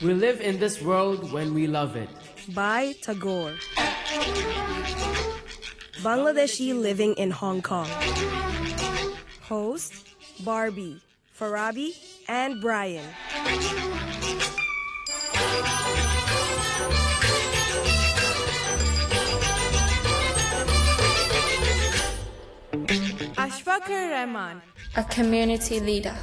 We live in this world when we love it. By Tagore. Bangladeshi living in Hong Kong. Host, Barbie, Farabi, and Brian. Ashfaqur Rahman, a community leader.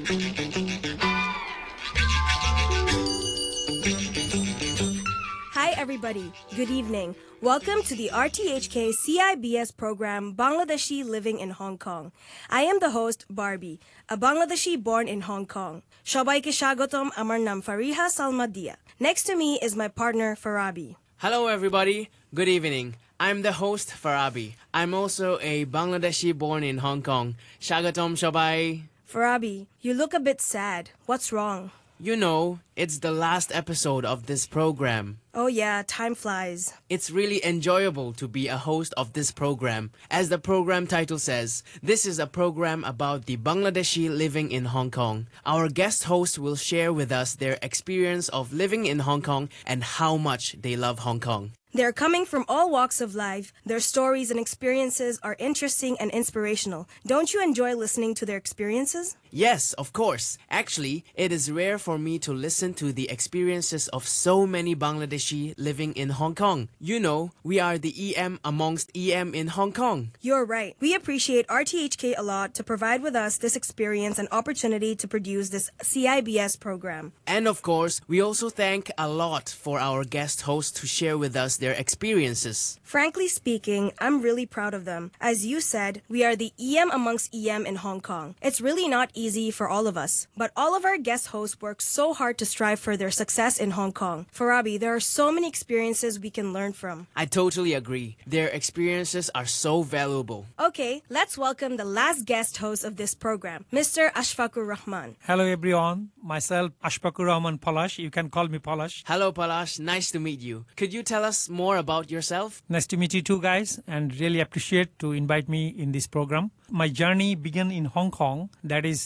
Hi everybody, good evening. Welcome to the RTHK CIBS program Bangladeshi Living in Hong Kong. I am the host Barbie, a Bangladeshi born in Hong Kong. Shobaike shagotom, amar nam Fariha Salmadia. Next to me is my partner Farabi. Hello everybody, good evening. I'm the host Farabi. I'm also a Bangladeshi born in Hong Kong. Shagatom Shobai. Farabi, you look a bit sad. What's wrong? You know, it's the last episode of this program. Oh yeah, time flies. It's really enjoyable to be a host of this program. As the program title says, this is a program about the Bangladeshi living in Hong Kong. Our guest hosts will share with us their experience of living in Hong Kong and how much they love Hong Kong. They're coming from all walks of life. Their stories and experiences are interesting and inspirational. Don't you enjoy listening to their experiences? Yes, of course. Actually, it is rare for me to listen to the experiences of so many Bangladeshi living in Hong Kong. You know, we are the EM amongst EM in Hong Kong. You're right. We appreciate RTHK a lot to provide with us this experience and opportunity to produce this CIBS program. And of course, we also thank a lot for our guest hosts to share with us their experiences. Frankly speaking, I'm really proud of them. As you said, we are the EM amongst EM in Hong Kong. It's really not easy for all of us, but all of our guest hosts work so hard to strive for their success in Hong Kong. Farabi, there are so many experiences we can learn from. I totally agree. Their experiences are so valuable. Okay, let's welcome the last guest host of this program, Mr. Ashfaqur Rahman. Hello everyone, myself Ashfaqur Rahman Palash. You can call me Palash. Hello Palash, nice to meet you. Could you tell us more about yourself? Nice to meet you too guys, and really appreciate to invite me in this program. My journey began in Hong Kong, that is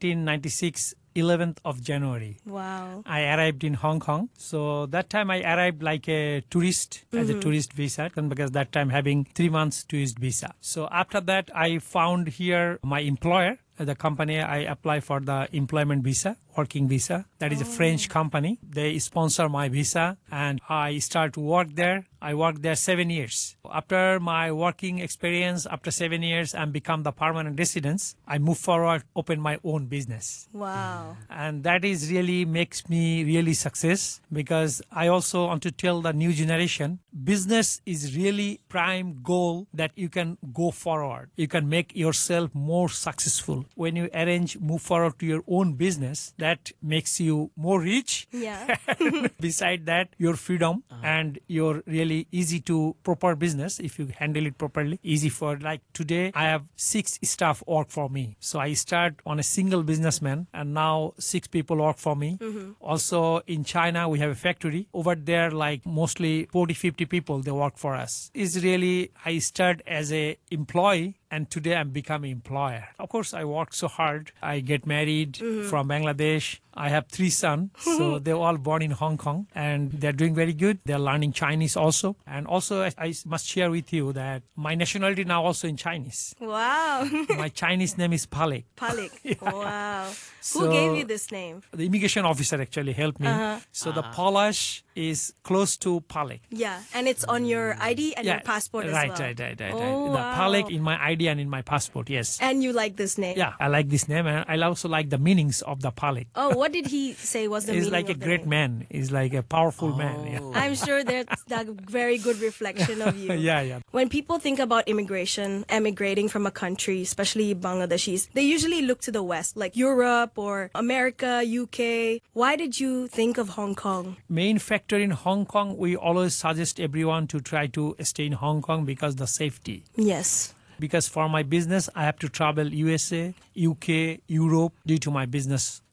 1996 11th of January. Wow. I arrived in Hong Kong. So that time I arrived like a tourist, as a tourist visa, because that time having 3 months tourist visa. So after that, I found here my employer. The company I apply for the employment visa, working visa. That is a French company. They sponsor my visa and I start to work there. I worked there 7 years. After my working experience, after 7 years, and become the permanent residence, I move forward, open my own business. Wow. And that is really makes me really success, because I also want to tell the new generation, business is really prime goal that you can go forward. You can make yourself more successful. When you move forward to your own business, that makes you more rich. Yeah. Beside that, your freedom and your really easy to proper business, if you handle it properly, easy for, like today, I have 6 staff work for me. So I start on a single businessman and now 6 people work for me. Also in China, we have a factory. Over there, like mostly 40-50 people, they work for us. It's really, I start as a employee and today I'm becoming employer. Of course, I work so hard. I get married from Bangladesh. I have 3 sons, so they're all born in Hong Kong and they're doing very good. They're learning Chinese also. And also, I must share with you that my nationality now also in Chinese. Wow. My Chinese name is Palik. Palik. Wow. So Who gave you this name? The immigration officer actually helped me. So the Palash is close to Palik. Yeah, and it's on your ID and your passport as well. Right. Oh, The wow. Palik in my ID and in my passport, yes. And you like this name? Yeah, I like this name and I also like the meanings of the Palik. Oh, what did he say was the He's meaning like a of the great name? man. He's like a powerful man. Yeah. I'm sure that's a very good reflection of you. Yeah. When people think about immigration, emigrating from a country, especially Bangladeshis, they usually look to the West, like Europe or America, UK. Why did you think of Hong Kong? Main factor in Hong Kong, we always suggest everyone to try to stay in Hong Kong because the safety. Yes. Because for my business, I have to travel USA, UK, Europe due to my business